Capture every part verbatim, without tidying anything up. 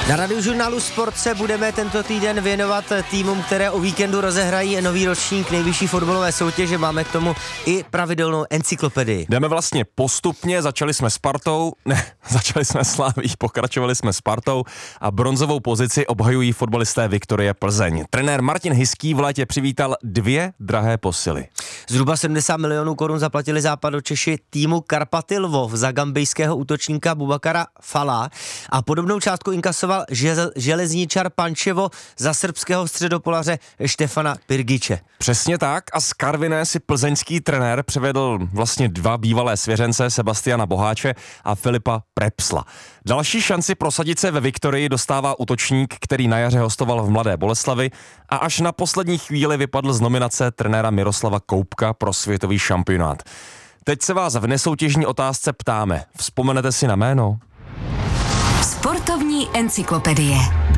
Na Radiožurnálu Sport se budeme tento týden věnovat týmům, které o víkendu rozehrají nový ročník nejvyšší fotbalové soutěže. Máme k tomu i pravidelnou encyklopedii. Jdeme vlastně postupně, začali jsme Spartou, ne, začali jsme Slaví, pokračovali jsme Spartou a bronzovou pozici obhajují fotbalisté Viktorie Plzeň. Trenér Martin Hiský v létě přivítal dvě drahé posily. Zhruba sedmdesát milionů korun zaplatili Západočeši týmu Karpaty Lvov za gambijského útočníka Bubakara Fala a podobnou částku inkasoval žel, železničar Pančevo za srbského středopolaře Štefana Pirgiče. Přesně tak a z Karviné si plzeňský trenér převedl vlastně dva bývalé svěřence Sebastiana Boháče a Filipa Prepsla. Další šanci prosadit se ve Viktorii dostává útočník, který na jaře hostoval v Mladé Boleslavi a až na poslední chvíli vypadl z nominace trenéra Miroslava Koupka pro světový šampionát. Teď se vás v nesoutěžní otázce ptáme. Vzpomenete si na jméno? Sportovní encyklopedie.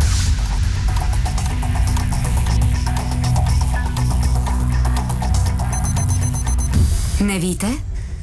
Nevíte?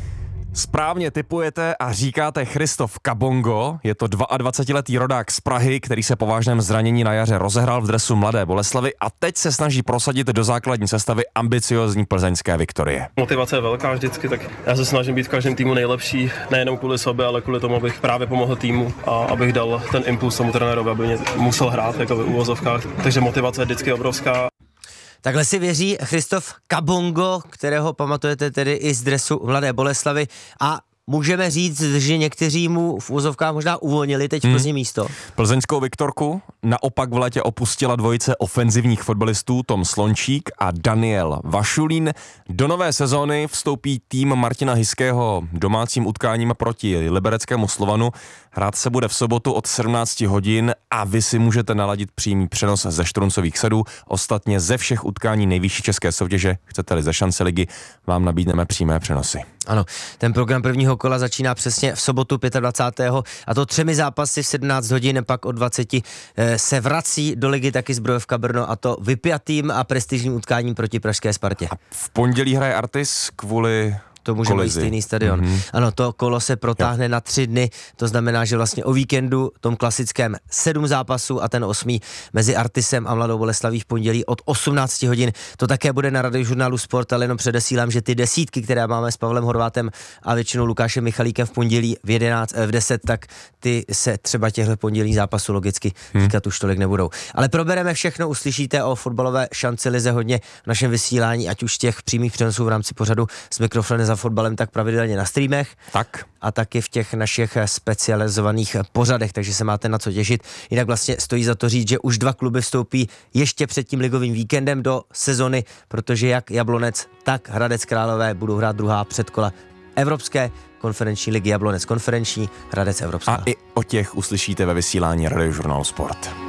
Správně tipujete a říkáte Christoph Kabongo. Je to dvaadvacetiletý rodák z Prahy, který se po vážném zranění na jaře rozehrál v dresu Mladé Boleslavi a teď se snaží prosadit do základní sestavy ambiciozní plzeňské Viktorie. Motivace je velká vždycky, tak já se snažím být v každém týmu nejlepší, nejenom kvůli sobě, ale kvůli tomu, abych právě pomohl týmu a abych dal ten impuls tomu trenérovi, aby mě musel hrát jako v úvozovkách. Takže motivace je vždycky obrovská. Takhle si věří Christoph Kabongo, kterého pamatujete tedy i z dresu Mladé Boleslavy a můžeme říct, že někteří mu v úzovkách možná uvolnili teď v Plzni hmm. místo. Plzeňskou Viktorku naopak v létě opustila dvojice ofenzivních fotbalistů Tom Slončík a Daniel Vašulín. Do nové sezóny vstoupí tým Martina Hiského domácím utkáním proti libereckému Slovanu. Hrát se bude v sobotu od sedmnáct hodin a vy si můžete naladit přímý přenos ze Štruncových sadů. Ostatně ze všech utkání nejvyšší české soutěže, chcete-li ze šance ligy, vám nabídneme přímé přenosy. Ano, ten program prvního kola začíná přesně v sobotu dvacátého pátého a to třemi zápasy v sedmnáct hodin, pak od dvaceti se vrací do ligy taky Zbrojovka Brno a to vypjatým a prestižním utkáním proti pražské Spartě. A v pondělí hraje Artis kvůli... To může být stejný stadion. Mm-hmm. Ano, to kolo se protáhne jo. na tři dny, to znamená, že vlastně o víkendu, tom klasickém sedm zápasů a ten osmý mezi Artisem a Mladou Boleslaví v pondělí od osmnáct hodin. To také bude na Radiožurnálu Sport, ale jenom předesílám, že ty desítky, které máme s Pavlem Horvátem a většinou Lukášem Michalíkem v pondělí v jedenáct, v deset, tak ty se třeba těchto pondělí zápasů logicky hmm. týkat už tolik nebudou. Ale probereme všechno, uslyšíte o fotbalové šanci lize hodně v našem vysílání, ať už těch přímých přenosů v rámci pořadu s mikrofonem za fotbalem, tak pravidelně na streamech tak. a taky v těch našich specializovaných pořadech, takže se máte na co těšit. Jinak vlastně stojí za to říct, že už dva kluby vstoupí ještě před tím ligovým víkendem do sezony, protože jak Jablonec, tak Hradec Králové budou hrát druhá předkola Evropské konferenční ligy. Jablonec konferenční, Hradec Evropská. A i o těch uslyšíte ve vysílání Radiožurnálu Sport.